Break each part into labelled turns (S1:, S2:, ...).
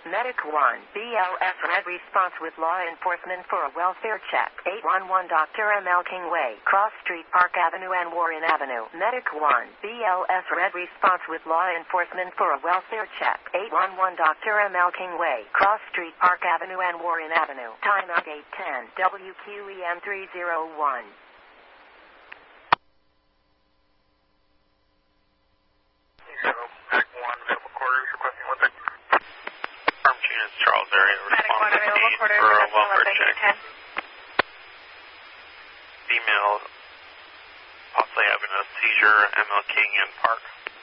S1: Medic 1, BLS red response with law enforcement for a welfare check. 811 Dr. M.L. King Way, Cross Street, Park Avenue and Warren Avenue. Medic 1, BLS red response with law enforcement for a welfare check. 811 Dr. M.L. King Way, Cross Street, Park Avenue and Warren Avenue. Time of 8:10, WQEM 301.
S2: Medic 1, available quarters, requesting one thing. Armed units, Charles area, response to need for a welfare check. Female, possibly having a seizure, ML King in Park.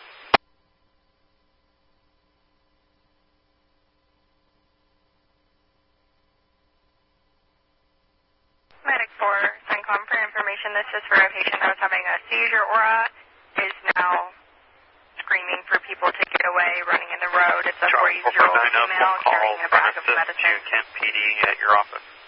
S3: Medic 4, CENTCOM for information. This is for a patient that was having a seizure. Aura is now screaming for people to get away, running in the road. It's a 40-year-old female carrying a bag of medicine.
S2: To Kent PD at your office.